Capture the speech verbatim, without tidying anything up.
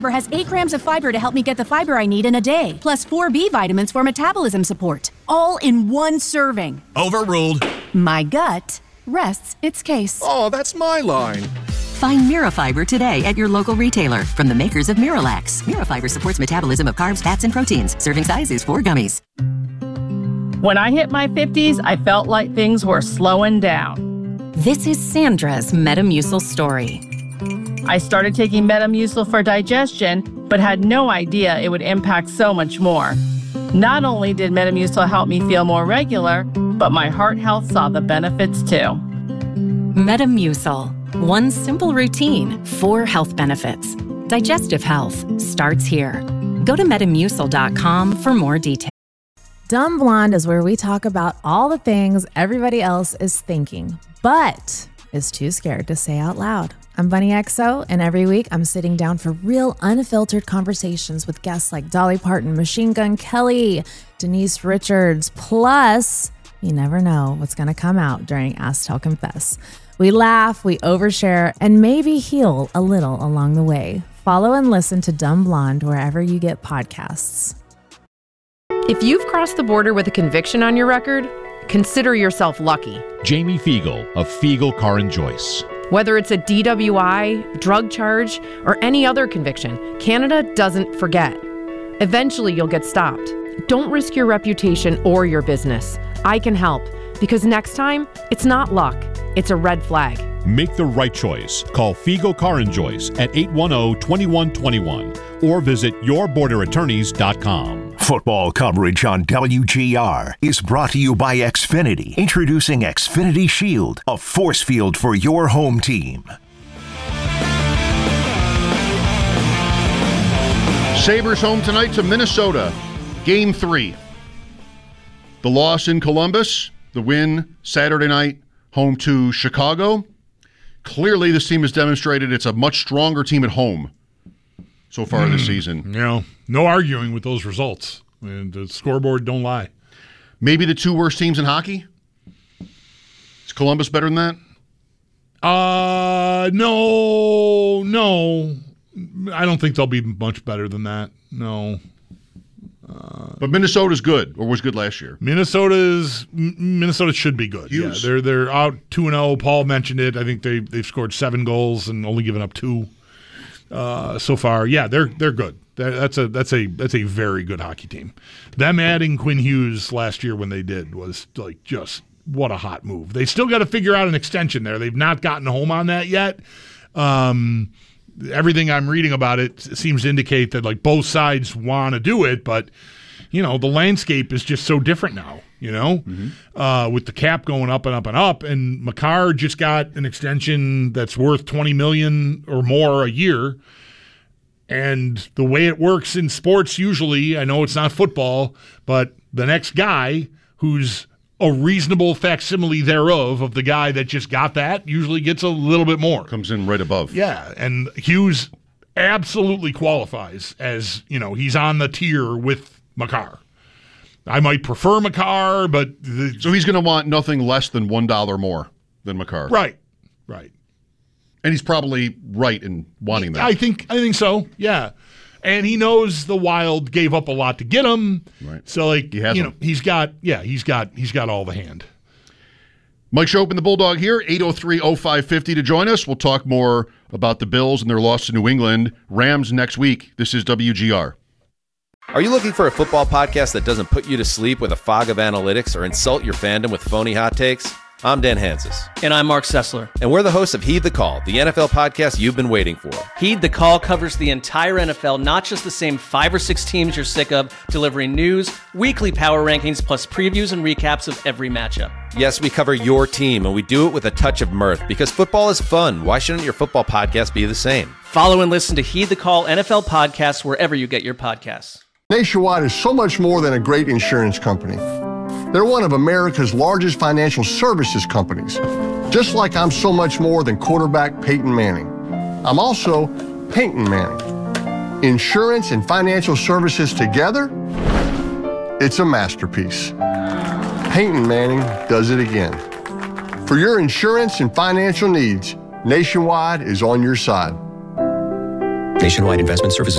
has eight grams of fiber to help me get the fiber I need in a day, plus four B vitamins for metabolism support, all in one serving. Overruled. My gut rests its case. Oh, that's my line. Find Mirafiber today at your local retailer from the makers of Miralax. Mirafiber supports metabolism of carbs, fats, and proteins. Serving size is four gummies. When I hit my fifties, I felt like things were slowing down. This is Sandra's Metamucil story. I started taking Metamucil for digestion, but had no idea it would impact so much more. Not only did Metamucil help me feel more regular, but my heart health saw the benefits too. Metamucil. One simple routine, four health benefits. Digestive health starts here. Go to metamucil dot com for more details. Dumb Blonde is where we talk about all the things everybody else is thinking, but is too scared to say out loud. I'm Bunny X O, and every week I'm sitting down for real, unfiltered conversations with guests like Dolly Parton, Machine Gun Kelly, Denise Richards, plus you never know what's going to come out during Ask Tell Confess. We laugh, we overshare, and maybe heal a little along the way. Follow and listen to Dumb Blonde wherever you get podcasts. If you've crossed the border with a conviction on your record, consider yourself lucky. Jamie Fiegel of Fiegel Car and Joyce. Whether it's a D W I, drug charge, or any other conviction, Canada doesn't forget. Eventually, you'll get stopped. Don't risk your reputation or your business. I can help, because next time, it's not luck, it's a red flag. Make the right choice. Call Fiegel Car and Joyce at eight one zero, two one two one or visit your border attorneys dot com. Football coverage on W G R is brought to you by Xfinity. Introducing Xfinity Shield, a force field for your home team. Sabres home tonight to Minnesota. Game three. The loss in Columbus, the win Saturday night home to Chicago. Clearly, this team has demonstrated it's a much stronger team at home so far mm, this season. You know, no arguing with those results. And the scoreboard don't lie. Maybe the two worst teams in hockey? Is Columbus better than that? Uh, no, no. I don't think they'll be much better than that. No. Uh, but Minnesota's good, or was good last year. Minnesota's Minnesota should be good. Hughes. Yeah, they're they're out two and zero. Paul mentioned it. I think they they've scored seven goals and only given up two uh, so far. Yeah, they're they're good. That's a that's a that's a very good hockey team. Them adding Quinn Hughes last year when they did was like just what a hot move. They still got to figure out an extension there. They've not gotten home on that yet. Um, everything I'm reading about it seems to indicate that like both sides want to do it, but you know the landscape is just so different now. You know, mm-hmm. uh, with the cap going up and up and up, and Makar just got an extension that's worth twenty million dollars or more a year. And the way it works in sports usually, I know it's not football, but the next guy who's a reasonable facsimile thereof of the guy that just got that usually gets a little bit more. Comes in right above. Yeah, and Hughes absolutely qualifies as, you know, he's on the tier with Makar. I might prefer Makar, but... The, so he's going to want nothing less than one dollar more than Makar. Right, right. And he's probably right in wanting that. I think I think so, yeah. And he knows the Wild gave up a lot to get him. Right. So like he has you know, him. he's got yeah, he's got he's got all the hand. Mike Schopp, the Bulldog here, eight oh three oh five fifty to join us. We'll talk more about the Bills and their loss to New England. Rams next week. This is W G R. Are you looking for a football podcast that doesn't put you to sleep with a fog of analytics or insult your fandom with phony hot takes? I'm Dan Hansis. And I'm Mark Sessler. And we're the hosts of Heed the Call, the N F L podcast you've been waiting for. Heed the Call covers the entire N F L, not just the same five or six teams you're sick of, delivering news, weekly power rankings, plus previews and recaps of every matchup. Yes, we cover your team, and we do it with a touch of mirth, because football is fun. Why shouldn't your football podcast be the same? Follow and listen to Heed the Call N F L podcasts wherever you get your podcasts. Nationwide is so much more than a great insurance company. They're one of America's largest financial services companies, just like I'm so much more than quarterback Peyton Manning. I'm also Peyton Manning. Insurance and financial services together, it's a masterpiece. Peyton Manning does it again. For your insurance and financial needs, Nationwide is on your side. Nationwide Investment Services